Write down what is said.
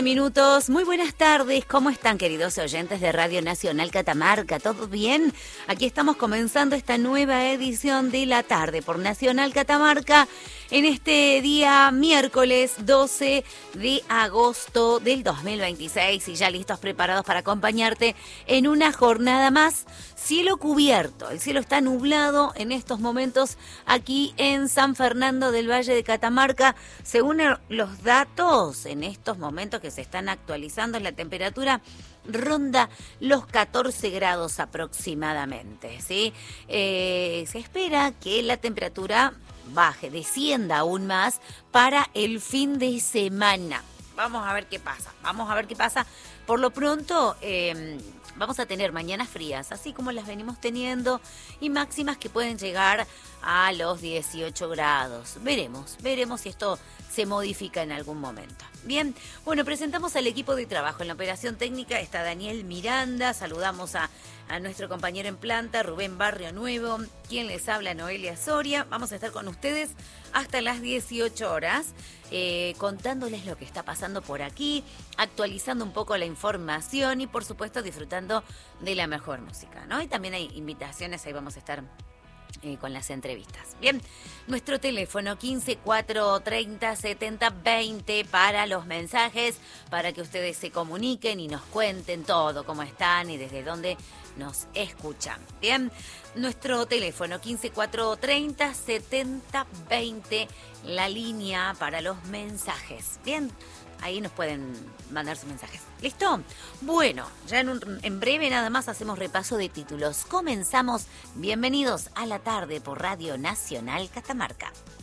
Minutos, muy buenas tardes, ¿cómo están queridos oyentes de Radio Nacional Catamarca? ¿Todo bien? Aquí estamos comenzando esta nueva edición de la tarde por Nacional Catamarca en este día miércoles 12 de agosto del 2026 y ya listos, preparados para acompañarte en una jornada más. Cielo cubierto, el cielo está nublado en estos momentos aquí en San Fernando del Valle de Catamarca. Según los datos, en estos momentos que se están actualizando, la temperatura ronda los 14 grados aproximadamente, ¿sí? Se espera que la temperatura baje, descienda aún más para el fin de semana. Vamos a ver qué pasa. Por lo pronto, vamos a tener mañanas frías, así como las venimos teniendo, y máximas que pueden llegar a los 18 grados. Veremos si esto se modifica en algún momento. Bien, bueno, presentamos al equipo de trabajo. En la operación técnica está Daniel Miranda, saludamos a nuestro compañero en planta, Rubén Barrio Nuevo, quien les habla, Noelia Soria. Vamos a estar con ustedes hasta las 18 horas, contándoles lo que está pasando por aquí, actualizando un poco la información y, por supuesto, disfrutando de la mejor música, ¿no? Y también hay invitaciones, ahí vamos a estar con las entrevistas. Bien, nuestro teléfono 15-430-70-20 para los mensajes, para que ustedes se comuniquen y nos cuenten todo, cómo están y desde dónde nos escuchan. Bien, nuestro teléfono 15-430-70-20, la línea para los mensajes. Bien, ahí nos pueden mandar sus mensajes. ¿Listo? Bueno, ya en breve nada más hacemos repaso de títulos. Comenzamos. Bienvenidos a la tarde por Radio Nacional Catamarca.